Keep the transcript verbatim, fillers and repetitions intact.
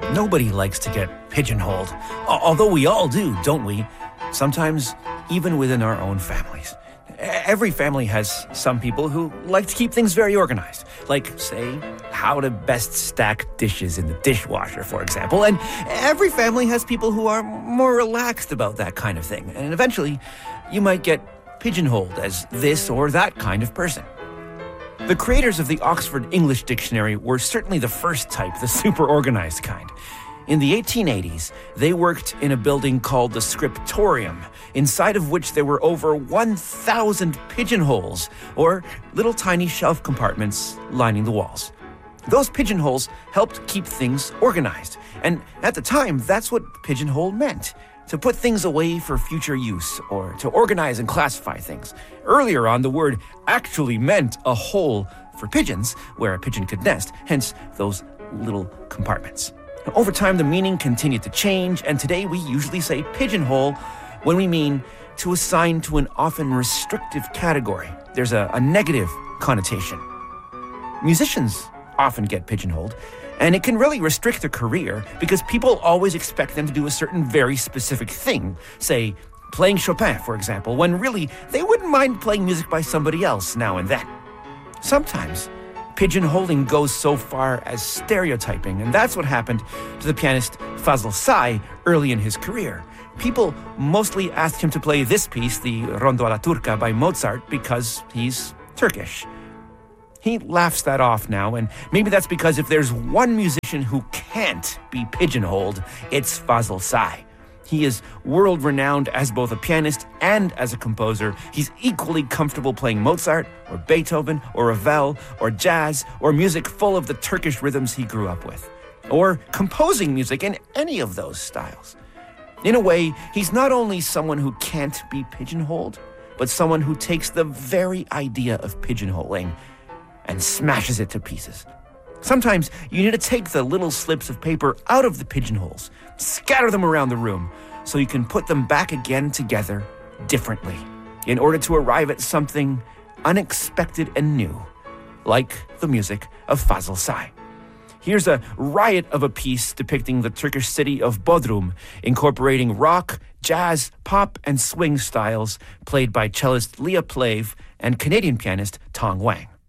Nobody likes to get pigeonholed, although we all do, don't we? Sometimes even within our own families. Every family has some people who like to keep things very organized, like, say, how to best stack dishes in the dishwasher, for example. And every family has people who are more relaxed about that kind of thing. And eventually, you might get pigeonholed as this or that kind of person. The creators of the Oxford English Dictionary were certainly the first type, the super organized kind. In the eighteen eighties, they worked in a building called the Scriptorium, inside of which there were over one thousand pigeonholes, or little tiny shelf compartments lining the walls. Those pigeonholes helped keep things organized, and at the time, that's what pigeonhole meant. To put things away for future use, or to organize and classify things. Earlier on, the word actually meant a hole for pigeons, where a pigeon could nest, hence those little compartments. Over time, the meaning continued to change, and today we usually say pigeonhole when we mean to assign to an often restrictive category. There's a, a negative connotation. Musicians often get pigeonholed, and it can really restrict their career because people always expect them to do a certain very specific thing, say, playing Chopin, for example, when really they wouldn't mind playing music by somebody else now and then. Sometimes, pigeonholing goes so far as stereotyping, and that's what happened to the pianist Fazl Say early in his career. People mostly asked him to play this piece, the Rondo alla Turca by Mozart, because he's Turkish. He laughs that off now, and maybe that's because if there's one musician who can't be pigeonholed, it's Fazl Say. He is world-renowned as both a pianist and as a composer. He's equally comfortable playing Mozart, or Beethoven, or Ravel, or jazz, or music full of the Turkish rhythms he grew up with, or composing music in any of those styles. In a way, he's not only someone who can't be pigeonholed, but someone who takes the very idea of pigeonholing and smashes it to pieces. Sometimes you need to take the little slips of paper out of the pigeonholes, scatter them around the room, so you can put them back again together differently, in order to arrive at something unexpected and new, like the music of Fazl Say. Here's a riot of a piece depicting the Turkish city of Bodrum, incorporating rock, jazz, pop, and swing styles, played by cellist Leah Plave and Canadian pianist Tong Wang.